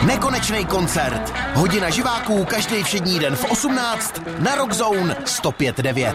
Nekonečný koncert. Hodina živáků každý všední den v 18 na Rock Zone 105.9.